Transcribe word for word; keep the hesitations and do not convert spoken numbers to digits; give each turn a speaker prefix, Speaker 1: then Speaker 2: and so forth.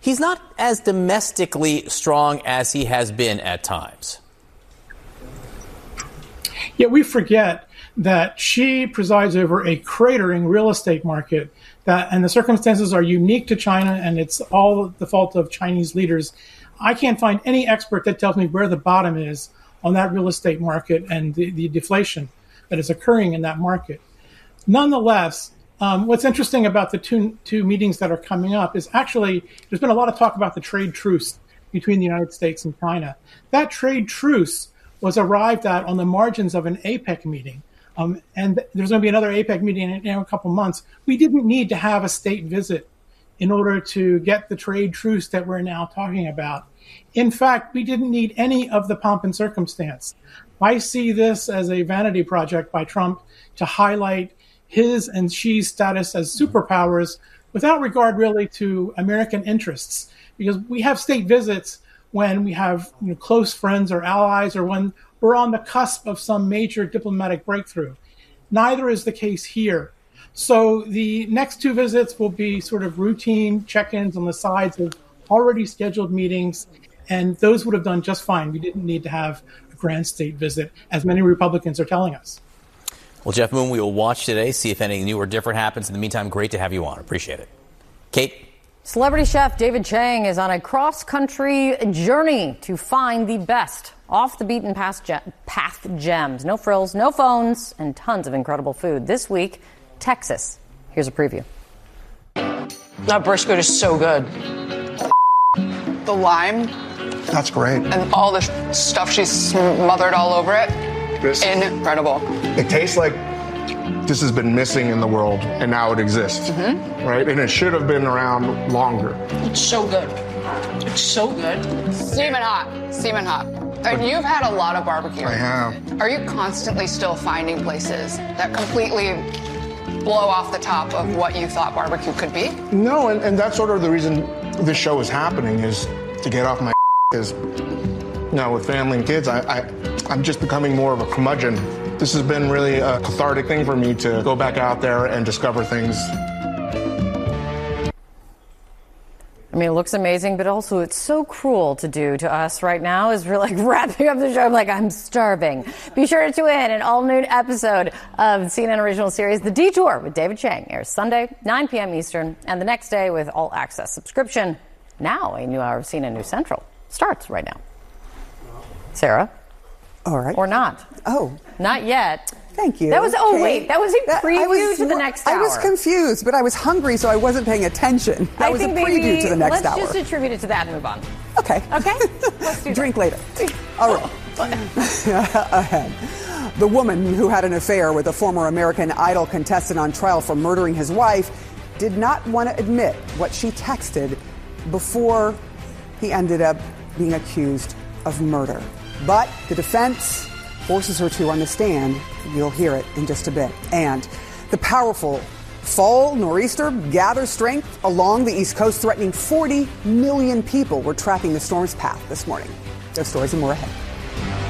Speaker 1: he's not as domestically strong as he has been at times.
Speaker 2: Yet we forget that Xi presides over a cratering real estate market, that, and the circumstances are unique to China, and it's all the fault of Chinese leaders. I can't find any expert that tells me where the bottom is on that real estate market and the, the deflation that is occurring in that market. Nonetheless, um, what's interesting about the two, two meetings that are coming up is actually there's been a lot of talk about the trade truce between the United States and China. That trade truce was arrived at on the margins of an APEC meeting. Um, and there's going to be another APEC meeting in, in a couple months. We didn't need to have a state visit in order to get the trade truce that we're now talking about. In fact, we didn't need any of the pomp and circumstance. I see this as a vanity project by Trump to highlight his and Xi's status as superpowers without regard really to American interests. Because we have state visits when we have you know, close friends or allies, or when we're on the cusp of some major diplomatic breakthrough. Neither is the case here. So the next two visits will be sort of routine check-ins on the sides of already scheduled meetings, and those would have done just fine. We didn't need to have a grand state visit, as many Republicans are telling us.
Speaker 1: Well, Jeff Moon, we will watch today, see if anything new or different happens. In the meantime, great to have you on. Appreciate it. Kate?
Speaker 3: Celebrity chef David Chang is on a cross-country journey to find the best off-the-beaten-path gems. No frills, no phones, and tons of incredible food. This week, Texas. Here's a preview.
Speaker 4: That brisket is so good. The lime.
Speaker 5: That's great.
Speaker 4: And all the stuff she's smothered all over it. This, incredible.
Speaker 5: It tastes like this has been missing in the world, and now it exists, mm-hmm. right? And it should have been around longer.
Speaker 4: It's so good. It's so good. Steaming hot. Steaming hot. And you've had a lot of barbecue.
Speaker 5: I have.
Speaker 4: Are you constantly still finding places that completely blow off the top of what you thought barbecue could be?
Speaker 5: No, and, and that's sort of the reason this show is happening, is to get off my because you know, with family and kids, I, I, I'm just becoming more of a curmudgeon. This has been really a cathartic thing for me to go back out there and discover things.
Speaker 3: I mean, it looks amazing, but also it's so cruel to do to us right now as we're like wrapping up the show. I'm like, I'm starving. Be sure to tune in. An all-new episode of the C N N original series, The Detour with David Chang, airs Sunday, nine p.m. Eastern, and the next day with all-access subscription. Now a new hour of C N N News Central starts right now. Sarah?
Speaker 6: All right.
Speaker 3: Or not?
Speaker 6: Oh.
Speaker 3: Not yet.
Speaker 6: Thank you.
Speaker 3: That was, oh,
Speaker 6: Kate.
Speaker 3: wait, that was a preview
Speaker 6: was,
Speaker 3: to the next hour.
Speaker 6: I was confused, but I was hungry, so I wasn't paying attention. That
Speaker 3: I
Speaker 6: was
Speaker 3: think
Speaker 6: a preview
Speaker 3: maybe
Speaker 6: to the next
Speaker 3: let's
Speaker 6: hour.
Speaker 3: Let's just attribute it to that and move on.
Speaker 6: Okay.
Speaker 3: Okay? Let's do
Speaker 6: Drink
Speaker 3: that.
Speaker 6: later. All right. Ahead. The woman who had an affair with a former American Idol contestant on trial for murdering his wife did not want to admit what she texted before he ended up being accused of murder. But the defense forces her to on the stand. You'll hear it in just a bit. And the powerful fall nor'easter gathers strength along the East Coast, threatening forty million people. We're tracking the storm's path this morning. Those stories and more ahead.